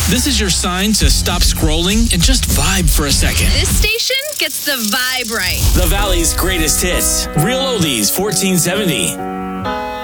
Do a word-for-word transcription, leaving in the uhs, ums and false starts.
This is your sign to stop scrolling and just vibe for a second. This station gets the vibe right. The Valley's greatest hits. Real Oldies fourteen seventy.